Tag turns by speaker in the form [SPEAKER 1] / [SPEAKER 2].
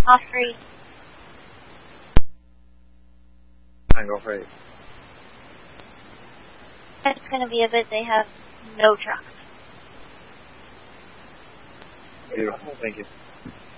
[SPEAKER 1] Off free.
[SPEAKER 2] Tango free.
[SPEAKER 1] It's going to be a bit. They have no trucks.
[SPEAKER 2] Beautiful. Thank you.